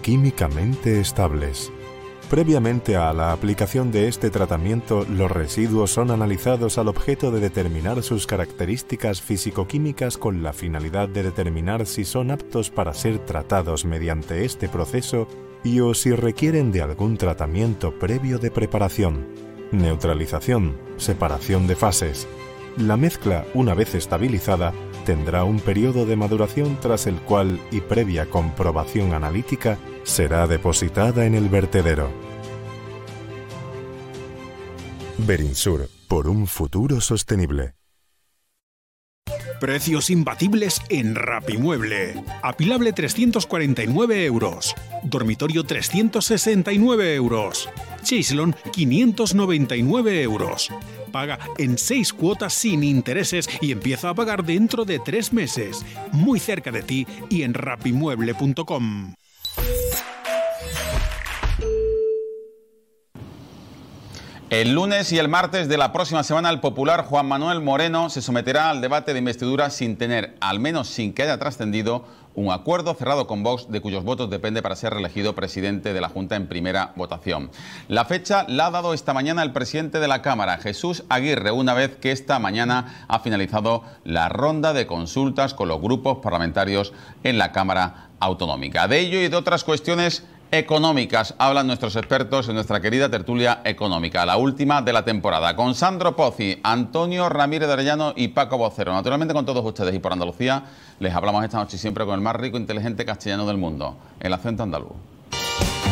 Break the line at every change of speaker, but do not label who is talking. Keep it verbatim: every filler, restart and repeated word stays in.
químicamente estables. Previamente a la aplicación de este tratamiento, los residuos son analizados al objeto de determinar sus características físico-químicas con la finalidad de determinar si son aptos para ser tratados mediante este proceso y o si requieren de algún tratamiento previo de preparación, neutralización, separación de fases. La mezcla, una vez estabilizada, tendrá un periodo de maduración tras el cual, y previa comprobación analítica, será depositada en el vertedero. Berinsur, por un futuro sostenible.
Precios imbatibles en Rapimueble. Apilable trescientos cuarenta y nueve euros. Dormitorio trescientos sesenta y nueve euros. Chaiselon quinientos noventa y nueve euros. Paga en seis cuotas sin intereses y empieza a pagar dentro de tres meses. Muy cerca de ti y en rapimueble punto com.
El lunes y el martes de la próxima semana el popular Juan Manuel Moreno se someterá al debate de investidura sin tener, al menos sin que haya trascendido, un acuerdo cerrado con Vox de cuyos votos depende para ser reelegido presidente de la Junta en primera votación. La fecha la ha dado esta mañana el presidente de la Cámara, Jesús Aguirre, una vez que esta mañana ha finalizado la ronda de consultas con los grupos parlamentarios en la Cámara Autonómica. De ello y de otras cuestiones económicas hablan nuestros expertos en nuestra querida tertulia económica, la última de la temporada, con Sandro Pozzi, Antonio Ramírez de Arellano y Paco Vocero. Naturalmente con todos ustedes y por Andalucía les hablamos esta noche siempre con el más rico e inteligente castellano del mundo, el acento andaluz.